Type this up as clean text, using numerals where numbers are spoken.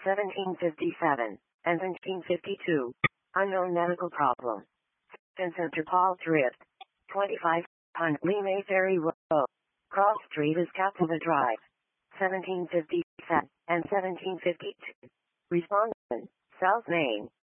1757 and 1752. Unknown medical problem. Vincent de Paul Drift. 25. Huntley Mayferry Road. Cross Street is Captiva Drive. 1757 and 1752. Respondent. South Main.